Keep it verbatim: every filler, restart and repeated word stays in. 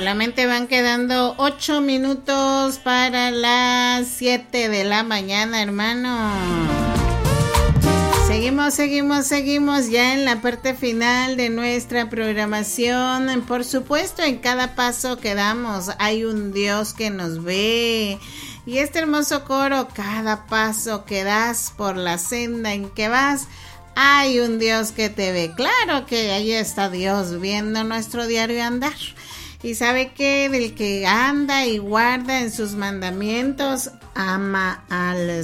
Solamente van quedando ocho minutos para las siete de la mañana, hermano. Seguimos, seguimos, seguimos ya en la parte final de nuestra programación. Por supuesto, en cada paso que damos hay un Dios que nos ve. Y este hermoso coro, cada paso que das por la senda en que vas, hay un Dios que te ve. Claro que ahí está Dios viendo nuestro diario andar. Y sabe que del que anda y guarda en sus mandamientos, ama al